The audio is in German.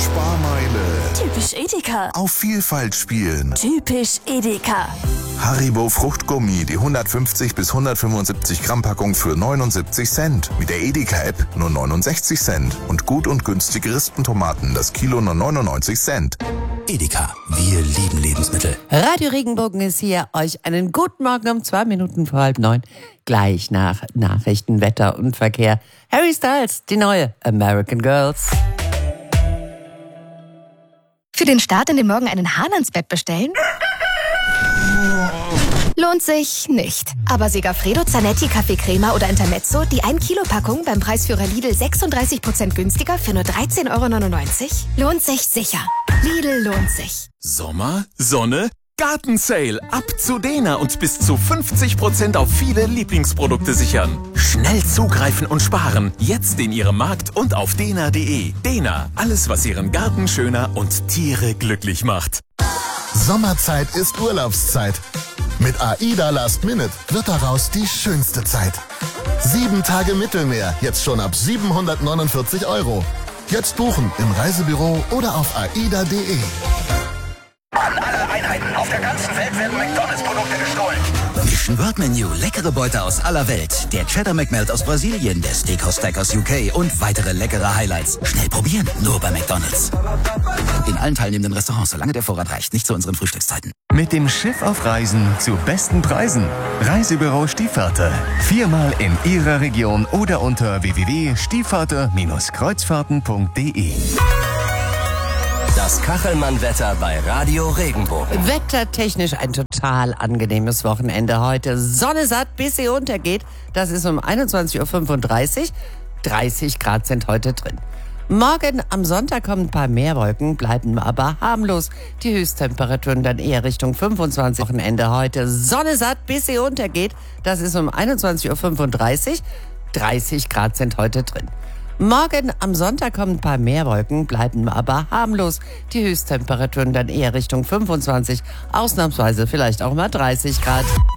Sparmeile. Typisch Edeka. Auf Vielfalt spielen. Typisch Edeka. Haribo Fruchtgummi, die 150 bis 175 Gramm Packung für 79 Cent. Mit der Edeka-App nur 69 Cent. Und gut und günstige Rispentomaten, das Kilo nur 99 Cent. Edeka, wir lieben Lebensmittel. Radio Regenbogen ist hier. Euch einen guten Morgen um 2 Minuten vor 8:30. Gleich nach Nachrichten, Wetter und Verkehr. Harry Styles, die neue American Girls. Für den Start in den Morgen einen Hahn ans Bett bestellen? Lohnt sich nicht. Aber Segafredo, Zanetti, Kaffee Crema oder Intermezzo, die 1-Kilo-Packung beim Preisführer Lidl 36% günstiger für nur 13,99 €? Lohnt sich sicher. Lidl lohnt sich. Sommer, Sonne, Gartensale. Ab zu Dena und bis zu 50% auf viele Lieblingsprodukte sichern. Schnell zugreifen und sparen. Jetzt in Ihrem Markt und auf dena.de. Dena, alles was Ihren Garten schöner und Tiere glücklich macht. Sommerzeit ist Urlaubszeit. Mit AIDA Last Minute wird daraus die schönste Zeit. 7 Tage Mittelmeer, jetzt schon ab 749 €. Jetzt buchen im Reisebüro oder auf aida.de. An alle Einheiten auf der ganzen Welt werden McDonalds-Produkte gestohlen. Mission World Menu, leckere Beute aus aller Welt. Der Cheddar McMelt aus Brasilien, der Steakhouse Stack aus UK und weitere leckere Highlights. Schnell probieren, nur bei McDonalds. In allen teilnehmenden Restaurants, solange der Vorrat reicht, nicht zu unseren Frühstückszeiten. Mit dem Schiff auf Reisen zu besten Preisen. Reisebüro Stiefvater. 4-mal in Ihrer Region oder unter www.stiefvater-kreuzfahrten.de. Das Kachelmann-Wetter bei Radio Regenbogen. Wettertechnisch ein total angenehmes Wochenende heute. Sonne satt, bis sie untergeht. Das ist um 21:35 Uhr. 30 Grad sind heute drin. Morgen am Sonntag kommen ein paar mehr Wolken, bleiben aber harmlos. Die Höchsttemperaturen dann eher Richtung 25. Wochenende heute. Sonne satt, bis sie untergeht. Das ist um 21:35 Uhr. 30 Grad sind heute drin. Morgen am Sonntag kommen ein paar mehr Wolken, bleiben aber harmlos. Die Höchsttemperaturen dann eher Richtung 25, ausnahmsweise vielleicht auch mal 30 Grad.